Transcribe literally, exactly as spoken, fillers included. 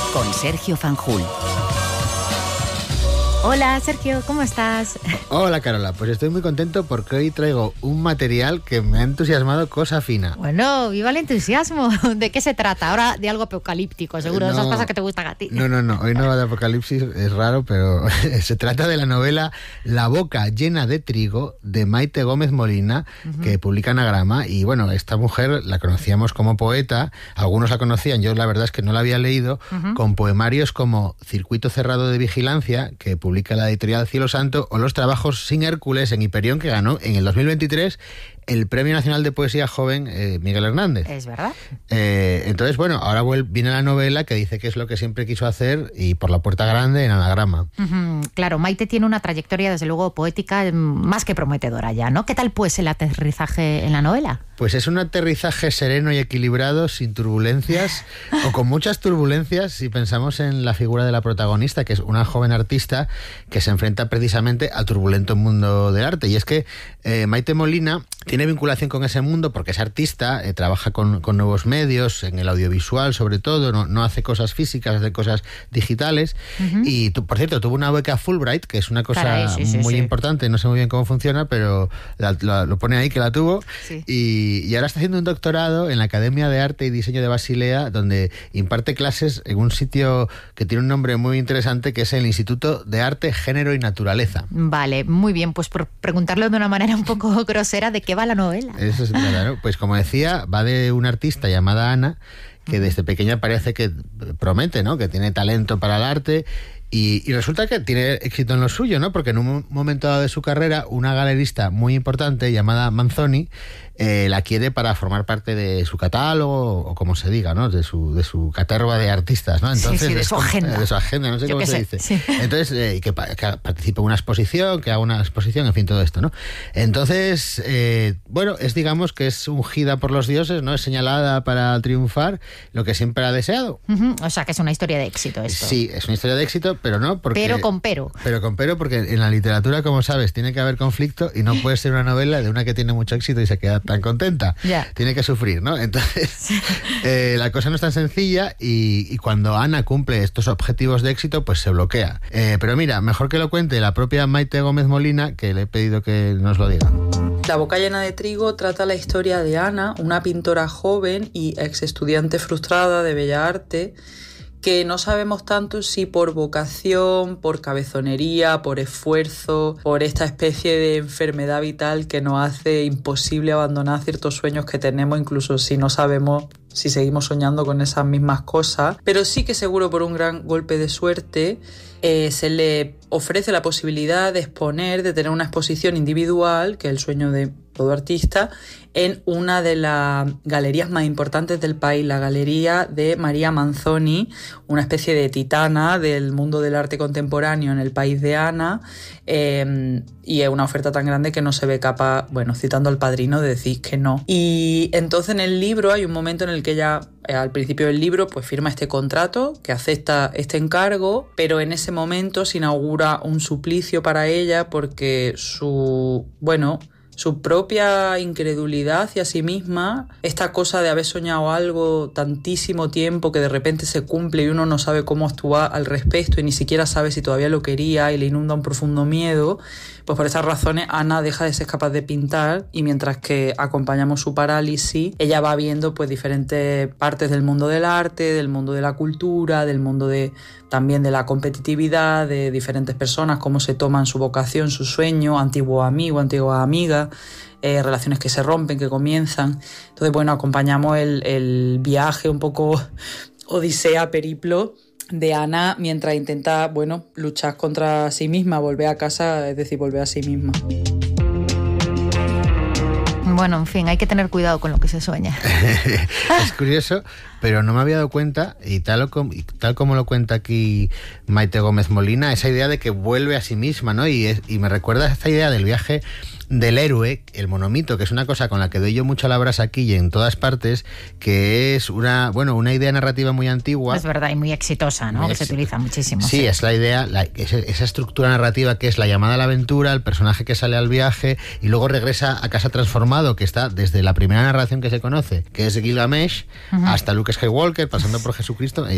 con Sergio Fanjul. Hola Sergio, ¿cómo estás? Hola Carola, pues estoy muy contento porque hoy traigo un material que me ha entusiasmado cosa fina. Bueno, viva el entusiasmo. ¿De qué se trata? Ahora de algo apocalíptico, seguro, no, de esas cosas que te gustan a ti. No, no, no, hoy no va de apocalipsis, es raro, pero se trata de la novela La boca llena de trigo de Maite Gómez Molina, uh-huh. que publica Anagrama. Y bueno, esta mujer la conocíamos como poeta, algunos la conocían, yo la verdad es que no la había leído, uh-huh. con poemarios como Circuito cerrado de vigilancia, que publica la editorial Cielo Santo, o los trabajos Sin Hércules en Hiperión, que ganó en el dos mil veintitrés el Premio Nacional de Poesía Joven eh, Miguel Hernández. Es verdad. Eh, entonces, bueno, ahora vuelve, viene la novela que dice que es lo que siempre quiso hacer y por la puerta grande en Anagrama. Uh-huh. Claro, Maite tiene una trayectoria, desde luego, poética más que prometedora ya, ¿no? ¿Qué tal, pues, el aterrizaje en la novela? Pues es un aterrizaje sereno y equilibrado, sin turbulencias, o con muchas turbulencias si pensamos en la figura de la protagonista, que es una joven artista que se enfrenta precisamente al turbulento mundo del arte. Y es que eh, Maite Molina tiene vinculación con ese mundo porque es artista, eh, trabaja con, con nuevos medios, en el audiovisual sobre todo, no, no hace cosas físicas, hace cosas digitales. Uh-huh. Y, tu, por cierto, tuvo una beca Fulbright, que es una cosa Caray, sí, sí, muy sí. importante, no sé muy bien cómo funciona, pero la, la, lo pone ahí que la tuvo. Sí. Y Y ahora está haciendo un doctorado en la Academia de Arte y Diseño de Basilea, donde imparte clases en un sitio que tiene un nombre muy interesante, que es el Instituto de Arte, Género y Naturaleza. Vale, muy bien. Pues por preguntarlo de una manera un poco grosera, ¿de qué va la novela? Eso es claro. Pues como decía, va de una artista llamada Ana, que desde pequeña parece que promete, ¿no? Que tiene talento para el arte. Y, y resulta que tiene éxito en lo suyo, ¿no? Porque en un momento dado de su carrera, una galerista muy importante llamada Manzoni eh, la quiere para formar parte de su catálogo, o como se diga, ¿no? De su, de su caterva de artistas, ¿no? Entonces, sí, sí, de su agenda. De su agenda, no sé Yo cómo se sé. dice. Sí. Entonces, eh, que, que participe en una exposición, que haga una exposición, en fin, todo esto, ¿no? Entonces, eh, bueno, es, digamos, que es ungida por los dioses, ¿no? Es señalada para triunfar, lo que siempre ha deseado. Uh-huh. O sea, que es una historia de éxito esto. Sí, es una historia de éxito, pero no porque... Pero con pero. Pero con pero, porque en la literatura, como sabes, tiene que haber conflicto y no puede ser una novela de una que tiene mucho éxito y se queda tan contenta. Yeah. Tiene que sufrir, ¿no? Entonces, eh, la cosa no es tan sencilla y, y cuando Ana cumple estos objetivos de éxito, pues se bloquea. Eh, pero mira, mejor que lo cuente la propia Maite Gómez Molina, que le he pedido que nos lo diga. La boca llena de trigo trata la historia de Ana, una pintora joven y ex estudiante frustrada de Bellas Artes, que no sabemos tanto si por vocación, por cabezonería, por esfuerzo, por esta especie de enfermedad vital que nos hace imposible abandonar ciertos sueños que tenemos, incluso si no sabemos si seguimos soñando con esas mismas cosas. Pero sí que seguro por un gran golpe de suerte eh, se le ofrece la posibilidad de exponer, de tener una exposición individual, que es el sueño de todo artista, en una de las galerías más importantes del país, la galería de María Manzoni, una especie de titana del mundo del arte contemporáneo en el país de Ana, eh, y es una oferta tan grande que no se ve capaz, bueno, citando al Padrino, de decir que no. Y entonces en el libro hay un momento en el que ella, eh, al principio del libro, pues firma este contrato, que acepta este encargo, pero en ese momento se inaugura un suplicio para ella porque su, bueno... su propia incredulidad hacia sí misma, esta cosa de haber soñado algo tantísimo tiempo que de repente se cumple y uno no sabe cómo actuar al respecto y ni siquiera sabe si todavía lo quería y le inunda un profundo miedo, pues por estas razones Ana deja de ser capaz de pintar y mientras que acompañamos su parálisis, ella va viendo pues diferentes partes del mundo del arte, del mundo de la cultura, del mundo de también de la competitividad, de diferentes personas, cómo se toman su vocación, su sueño, antiguos amigos, antiguas amigas, eh, relaciones que se rompen, que comienzan. Entonces, bueno, acompañamos el, el viaje un poco odisea, periplo de Ana mientras intenta, bueno, luchar contra sí misma, volver a casa, es decir, volver a sí misma. Bueno, en fin, hay que tener cuidado con lo que se sueña. Es curioso, pero no me había dado cuenta, y tal, o como, y tal como lo cuenta aquí Maite Gómez Molina, esa idea de que vuelve a sí misma, ¿no? Y, es, y me recuerda a esta idea del viaje del héroe, el monomito, que es una cosa con la que doy yo mucho la brasa aquí y en todas partes, que es una, bueno, una idea narrativa muy antigua. Es verdad, y muy exitosa, ¿no? Muy que exitosa. Se utiliza muchísimo. Sí, sí, es la idea, la, esa, esa estructura narrativa que es la llamada a la aventura, el personaje que sale al viaje y luego regresa a casa transformado, que está desde la primera narración que se conoce, que es Gilgamesh, uh-huh. hasta Luke Skywalker, pasando por Jesucristo.